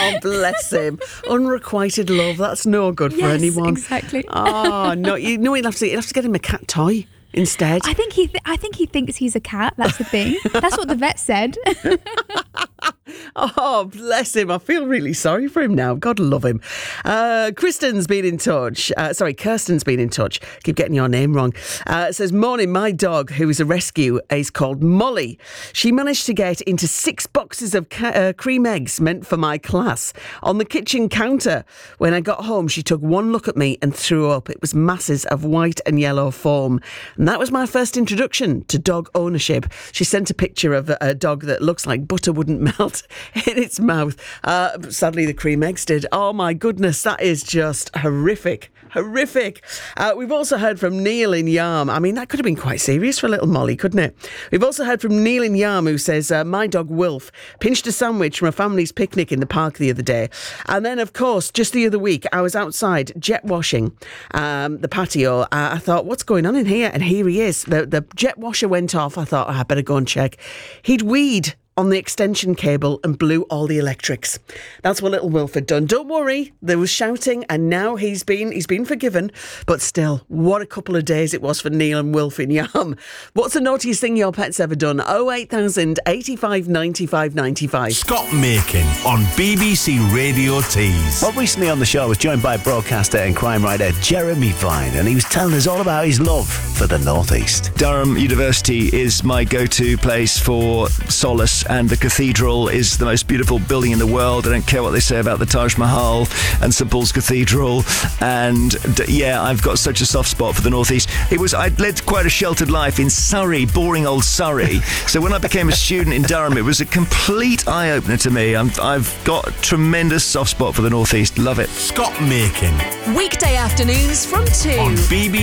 Oh, bless him. Unrequited love. That's no good for anyone. Exactly. Oh, no. You know, you'll have to get him a cat toy instead. I think he thinks he's a cat. That's the thing. That's what the vet said. Oh, bless him. I feel really sorry for him now. God love him. Kirsten's been in touch. Keep getting your name wrong. It says, morning, my dog, who is a rescue, is called Molly. She managed to get into 6 boxes of cream eggs meant for my class on the kitchen counter. When I got home, she took one look at me and threw up. It was masses of white and yellow foam. And that was my first introduction to dog ownership. She sent a picture of a dog that looks like butter wouldn't melt in its mouth. Sadly, the cream eggs did. Oh my goodness, that is just horrific. We've also heard from Neil in Yarm. I mean, that could have been quite serious for little Molly, couldn't it? We've also heard from Neil in Yarm, who says, my dog Wilf pinched a sandwich from a family's picnic in the park the other day. And then, of course, just the other week, I was outside jet washing the patio. I thought, what's going on in here? And here he is. The jet washer went off. I thought, I better go and check. He'd weed on the extension cable and blew all the electrics. That's what little Wilf had done. Don't worry, there was shouting and now he's been forgiven. But still, what a couple of days it was for Neil and Wilf in Yarm. What's the naughtiest thing your pet's ever done? 08000 85 95 95. Scott Makin on BBC Radio Tees. Well, recently on the show I was joined by broadcaster and crime writer Jeremy Vine, and he was telling us all about his love for the North East. Durham University is my go-to place for solace, and the cathedral is the most beautiful building in the world. I don't care what they say about the Taj Mahal and St Paul's Cathedral, and I've got such a soft spot for the North East. I'd led quite a sheltered life in Surrey, boring old Surrey, so when I became a student in Durham, it was a complete eye-opener to me. I've got a tremendous soft spot for the North East. Love it. Scott Makin weekday afternoons from 2 on BBC